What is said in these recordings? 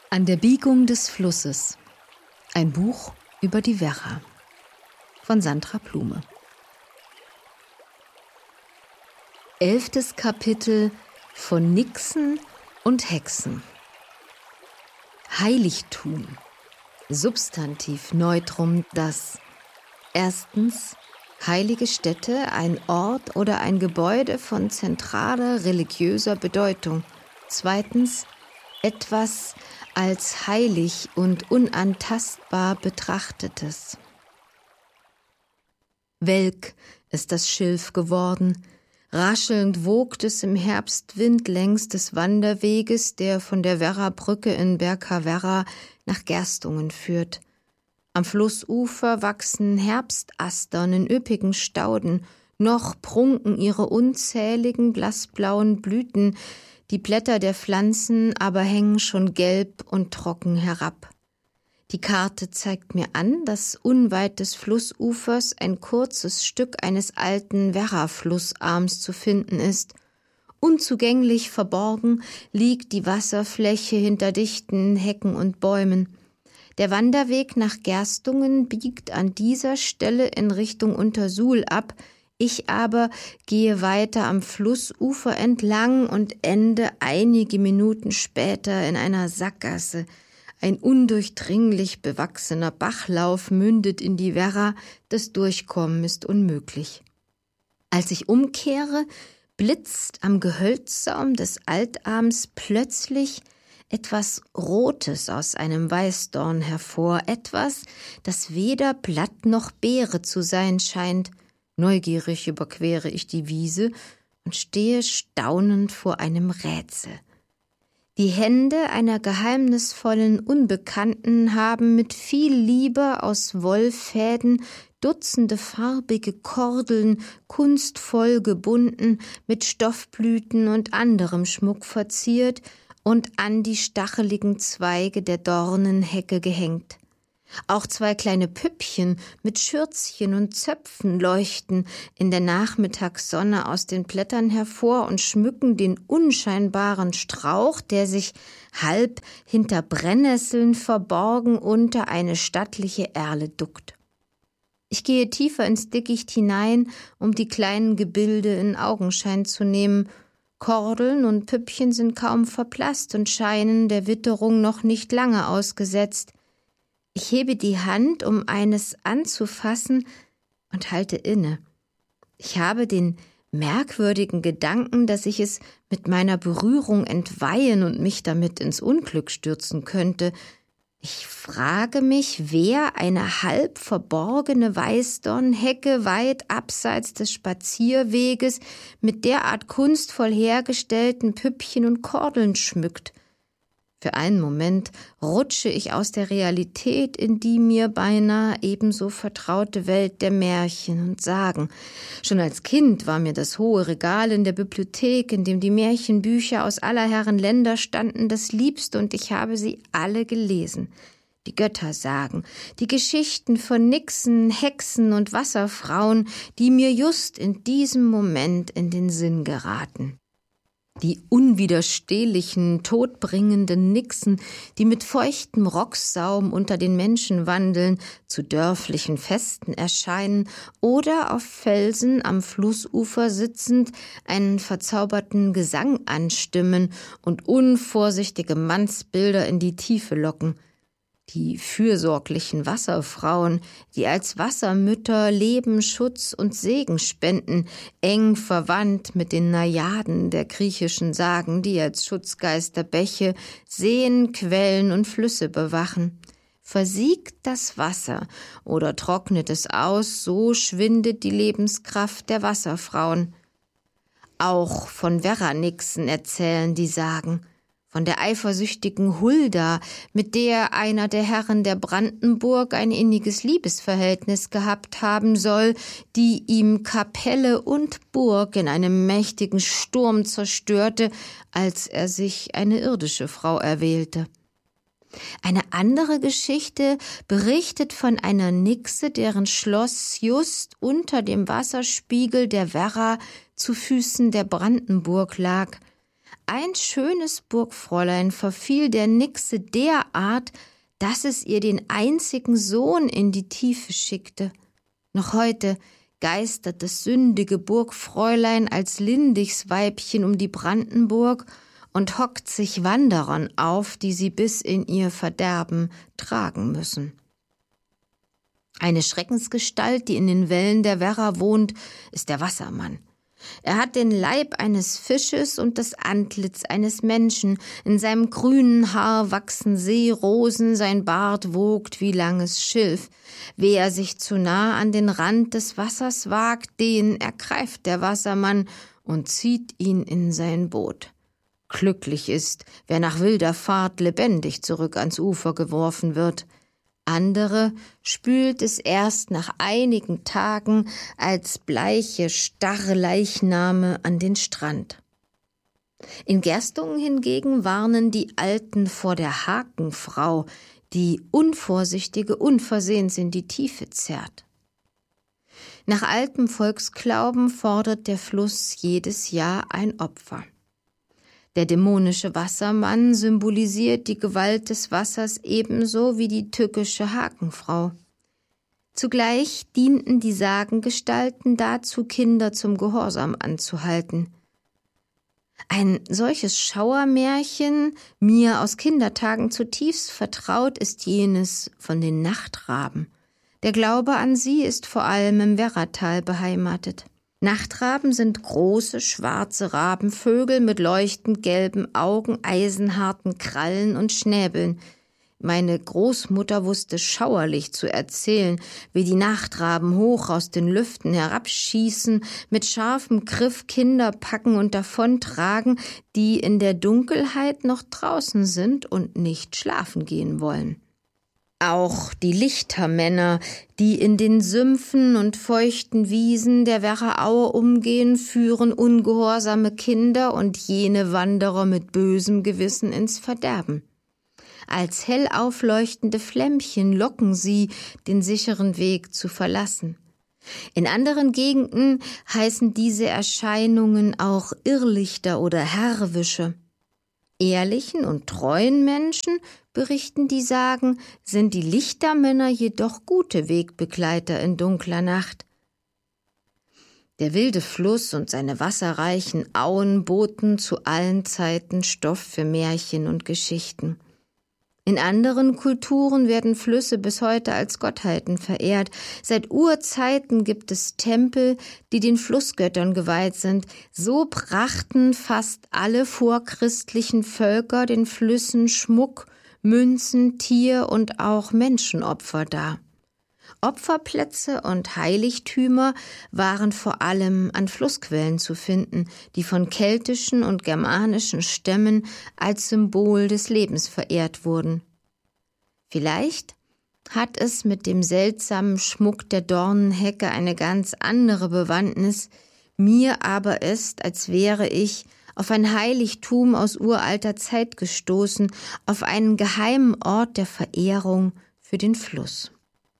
An der Biegung des Flusses. Ein Buch über die Werra von Sandra Blume. 11. Kapitel von Nixen und Hexen. Heiligtum. Substantiv Neutrum das. 1. Heilige Stätte, ein Ort oder ein Gebäude von zentraler religiöser Bedeutung. 2. Etwas als heilig und unantastbar Betrachtetes. Welk ist das Schilf geworden, raschelnd wogt es im Herbstwind längs des Wanderweges, der von der Werrabrücke in Berka-Werra nach Gerstungen führt. Am Flussufer wachsen Herbstastern in üppigen Stauden, noch prunken ihre unzähligen blassblauen Blüten, die Blätter der Pflanzen aber hängen schon gelb und trocken herab. Die Karte zeigt mir an, dass unweit des Flussufers ein kurzes Stück eines alten Werra-Flussarms zu finden ist. Unzugänglich verborgen liegt die Wasserfläche hinter dichten Hecken und Bäumen. Der Wanderweg nach Gerstungen biegt an dieser Stelle in Richtung Untersuhl ab. Ich aber gehe weiter am Flussufer entlang und ende einige Minuten später in einer Sackgasse. Ein undurchdringlich bewachsener Bachlauf mündet in die Werra, das Durchkommen ist unmöglich. Als ich umkehre, blitzt am Gehölzsaum des Altarms plötzlich etwas Rotes aus einem Weißdorn hervor, etwas, das weder Blatt noch Beere zu sein scheint. Neugierig überquere ich die Wiese und stehe staunend vor einem Rätsel. Die Hände einer geheimnisvollen Unbekannten haben mit viel Liebe aus Wollfäden Dutzende farbige Kordeln kunstvoll gebunden, mit Stoffblüten und anderem Schmuck verziert und an die stacheligen Zweige der Dornenhecke gehängt. Auch 2 kleine Püppchen mit Schürzchen und Zöpfen leuchten in der Nachmittagssonne aus den Blättern hervor und schmücken den unscheinbaren Strauch, der sich halb hinter Brennnesseln verborgen unter eine stattliche Erle duckt. Ich gehe tiefer ins Dickicht hinein, um die kleinen Gebilde in Augenschein zu nehmen. Kordeln und Püppchen sind kaum verblasst und scheinen der Witterung noch nicht lange ausgesetzt. Ich hebe die Hand, um eines anzufassen, und halte inne. Ich habe den merkwürdigen Gedanken, dass ich es mit meiner Berührung entweihen und mich damit ins Unglück stürzen könnte. Ich frage mich, wer eine halb verborgene Weißdornhecke weit abseits des Spazierweges mit derart kunstvoll hergestellten Püppchen und Kordeln schmückt. Für einen Moment rutsche ich aus der Realität in die mir beinahe ebenso vertraute Welt der Märchen und Sagen. Schon als Kind war mir das hohe Regal in der Bibliothek, in dem die Märchenbücher aus aller Herren Länder standen, das Liebste, und ich habe sie alle gelesen. Die Göttersagen, die Geschichten von Nixen, Hexen und Wasserfrauen, die mir just in diesem Moment in den Sinn geraten. Die unwiderstehlichen, todbringenden Nixen, die mit feuchtem Rocksaum unter den Menschen wandeln, zu dörflichen Festen erscheinen oder auf Felsen am Flussufer sitzend einen verzauberten Gesang anstimmen und unvorsichtige Mannsbilder in die Tiefe locken. Die fürsorglichen Wasserfrauen, die als Wassermütter Leben, Schutz und Segen spenden, eng verwandt mit den Najaden der griechischen Sagen, die als Schutzgeister Bäche, Seen, Quellen und Flüsse bewachen. Versiegt das Wasser oder trocknet es aus, so schwindet die Lebenskraft der Wasserfrauen. Auch von Werra-Nixen erzählen die Sagen. Von der eifersüchtigen Hulda, mit der einer der Herren der Brandenburg ein inniges Liebesverhältnis gehabt haben soll, die ihm Kapelle und Burg in einem mächtigen Sturm zerstörte, als er sich eine irdische Frau erwählte. Eine andere Geschichte berichtet von einer Nixe, deren Schloss just unter dem Wasserspiegel der Werra zu Füßen der Brandenburg lag. ein schönes Burgfräulein verfiel der Nixe derart, dass es ihr den einzigen Sohn in die Tiefe schickte. Noch heute geistert das sündige Burgfräulein als Lindichsweibchen um die Brandenburg und hockt sich Wanderern auf, die sie bis in ihr Verderben tragen müssen. Eine Schreckensgestalt, die in den Wellen der Werra wohnt, ist der Wassermann. Er hat den Leib eines Fisches und das Antlitz eines Menschen. In seinem grünen Haar wachsen Seerosen, sein Bart wogt wie langes Schilf. Wer sich zu nah an den Rand des Wassers wagt, den ergreift der Wassermann und zieht ihn in sein Boot. Glücklich ist, wer nach wilder Fahrt lebendig zurück ans Ufer geworfen wird. Andere spült es erst nach einigen Tagen als bleiche, starre Leichname an den Strand. In Gerstungen hingegen warnen die Alten vor der Hakenfrau, die Unvorsichtige unversehens in die Tiefe zerrt. Nach altem Volksglauben fordert der Fluss jedes Jahr ein Opfer. Der dämonische Wassermann symbolisiert die Gewalt des Wassers ebenso wie die tückische Hakenfrau. Zugleich dienten die Sagengestalten dazu, Kinder zum Gehorsam anzuhalten. Ein solches Schauermärchen, mir aus Kindertagen zutiefst vertraut, ist jenes von den Nachtraben. Der Glaube an sie ist vor allem im Werratal beheimatet. Nachtraben sind große, schwarze Rabenvögel mit leuchtend gelben Augen, eisenharten Krallen und Schnäbeln. Meine Großmutter wusste schauerlich zu erzählen, wie die Nachtraben hoch aus den Lüften herabschießen, mit scharfem Griff Kinder packen und davontragen, die in der Dunkelheit noch draußen sind und nicht schlafen gehen wollen. Auch die Lichtermänner, die in den Sümpfen und feuchten Wiesen der Werraaue umgehen, führen ungehorsame Kinder und jene Wanderer mit bösem Gewissen ins Verderben. Als hell aufleuchtende Flämmchen locken sie, den sicheren Weg zu verlassen. In anderen Gegenden heißen diese Erscheinungen auch Irrlichter oder Herrwische. Ehrlichen und treuen Menschen, berichten die Sagen, sind die Lichtermänner jedoch gute Wegbegleiter in dunkler Nacht. Der wilde Fluss und seine wasserreichen Auen boten zu allen Zeiten Stoff für Märchen und Geschichten. In anderen Kulturen werden Flüsse bis heute als Gottheiten verehrt. Seit Urzeiten gibt es Tempel, die den Flussgöttern geweiht sind. So brachten fast alle vorchristlichen Völker den Flüssen Schmuck, Münzen, Tier- und auch Menschenopfer dar. Opferplätze und Heiligtümer waren vor allem an Flussquellen zu finden, die von keltischen und germanischen Stämmen als Symbol des Lebens verehrt wurden. Vielleicht hat es mit dem seltsamen Schmuck der Dornenhecke eine ganz andere Bewandtnis, mir aber ist, als wäre ich auf ein Heiligtum aus uralter Zeit gestoßen, auf einen geheimen Ort der Verehrung für den Fluss.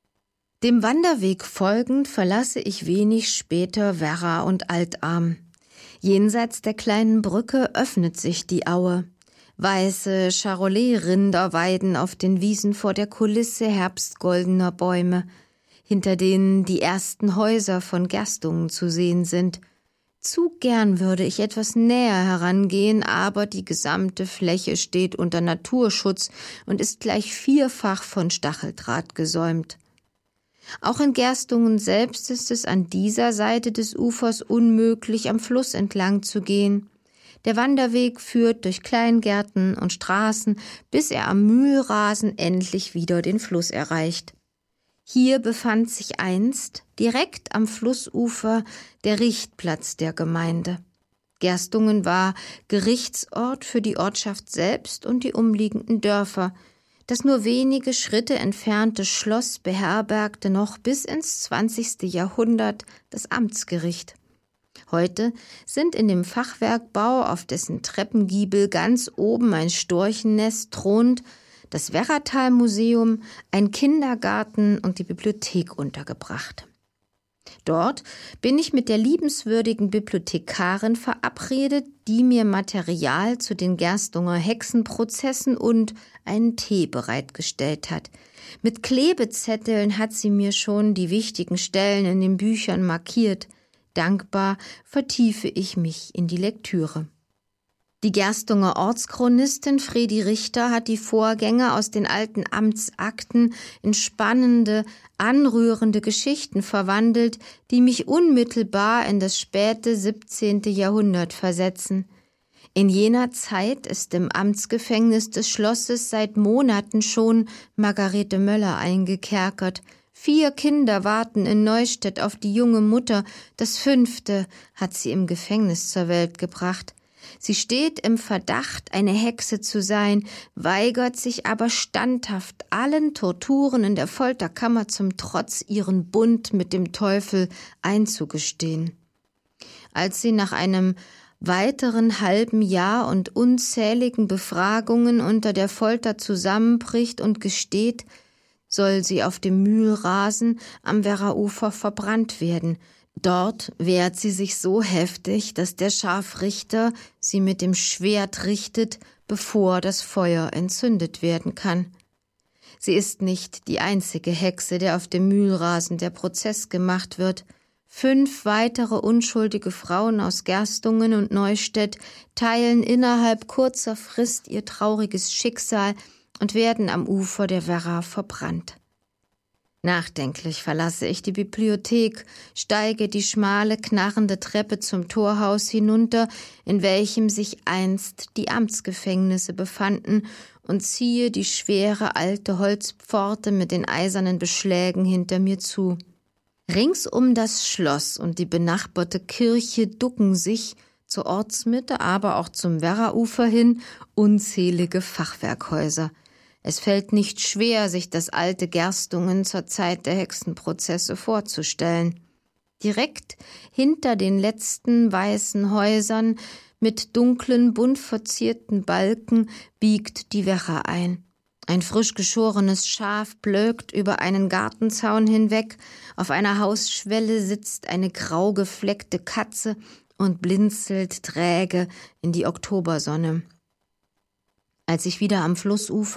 Dem Wanderweg folgend verlasse ich wenig später Werra und Altarm. Jenseits der kleinen Brücke öffnet sich die Aue. Weiße Charolais-Rinder weiden auf den Wiesen vor der Kulisse herbstgoldener Bäume, hinter denen die ersten Häuser von Gerstungen zu sehen sind. Zu gern würde ich etwas näher herangehen, aber die gesamte Fläche steht unter Naturschutz und ist gleich vierfach von Stacheldraht gesäumt. Auch in Gerstungen selbst ist es an dieser Seite des Ufers unmöglich, am Fluss entlang zu gehen. Der Wanderweg führt durch Kleingärten und Straßen, bis er am Mühlrasen endlich wieder den Fluss erreicht. Hier befand sich einst, direkt am Flussufer, der Richtplatz der Gemeinde. Gerstungen war Gerichtsort für die Ortschaft selbst und die umliegenden Dörfer. Das nur wenige Schritte entfernte Schloss beherbergte noch bis ins 20. Jahrhundert das Amtsgericht. Heute sind in dem Fachwerkbau, auf dessen Treppengiebel ganz oben ein Storchennest thront, das Werratal-Museum, ein Kindergarten und die Bibliothek untergebracht. Dort bin ich mit der liebenswürdigen Bibliothekarin verabredet, die mir Material zu den Gerstunger Hexenprozessen und einen Tee bereitgestellt hat. Mit Klebezetteln hat sie mir schon die wichtigen Stellen in den Büchern markiert. Dankbar vertiefe ich mich in die Lektüre. Die Gerstunger Ortschronistin Fredi Richter hat die Vorgänge aus den alten Amtsakten in spannende, anrührende Geschichten verwandelt, die mich unmittelbar in das späte 17. Jahrhundert versetzen. In jener Zeit ist im Amtsgefängnis des Schlosses seit Monaten schon Margarete Möller eingekerkert. 4 Kinder warten in Neustädt auf die junge Mutter, das 5. hat sie im Gefängnis zur Welt gebracht. Sie steht im Verdacht, eine Hexe zu sein, weigert sich aber standhaft, allen Torturen in der Folterkammer zum Trotz ihren Bund mit dem Teufel einzugestehen. Als sie nach einem weiteren halben Jahr und unzähligen Befragungen unter der Folter zusammenbricht und gesteht, soll sie auf dem Mühlrasen am Werraufer verbrannt werden. Dort wehrt sie sich so heftig, dass der Scharfrichter sie mit dem Schwert richtet, bevor das Feuer entzündet werden kann. Sie ist nicht die einzige Hexe, der auf dem Mühlrasen der Prozess gemacht wird. 5 weitere unschuldige Frauen aus Gerstungen und Neustädt teilen innerhalb kurzer Frist ihr trauriges Schicksal und werden am Ufer der Werra verbrannt. Nachdenklich verlasse ich die Bibliothek, steige die schmale, knarrende Treppe zum Torhaus hinunter, in welchem sich einst die Amtsgefängnisse befanden, und ziehe die schwere alte Holzpforte mit den eisernen Beschlägen hinter mir zu. Rings um das Schloss und die benachbarte Kirche ducken sich, zur Ortsmitte, aber auch zum Werraufer hin, unzählige Fachwerkhäuser. Es fällt nicht schwer, sich das alte Gerstungen zur Zeit der Hexenprozesse vorzustellen. Direkt hinter den letzten weißen Häusern mit dunklen, bunt verzierten Balken biegt die Werra ein. Ein frisch geschorenes Schaf blökt über einen Gartenzaun hinweg, auf einer Hausschwelle sitzt eine grau gefleckte Katze und blinzelt träge in die Oktobersonne. Als ich wieder am Flussufer